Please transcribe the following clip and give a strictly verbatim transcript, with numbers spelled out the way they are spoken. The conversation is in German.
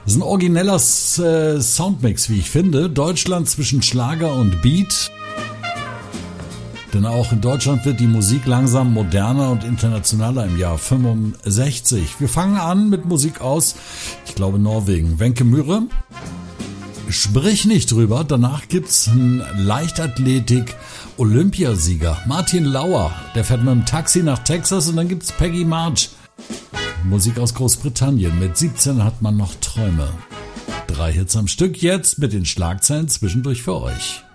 Das ist ein origineller äh, Soundmix, wie ich finde. Deutschland zwischen Schlager und Beat. Denn auch in Deutschland wird die Musik langsam moderner und internationaler im Jahr fünfundsechzig. Wir fangen an mit Musik aus, ich glaube Norwegen. Wenke Myhre, sprich nicht drüber. Danach gibt's einen Leichtathletik-Olympiasieger, Martin Lauer. Der fährt mit dem Taxi nach Texas und dann gibt's Peggy March. Musik aus Großbritannien. Mit siebzehn hat man noch Träume. Drei Hits am Stück jetzt mit den Schlagzeilen zwischendurch für euch.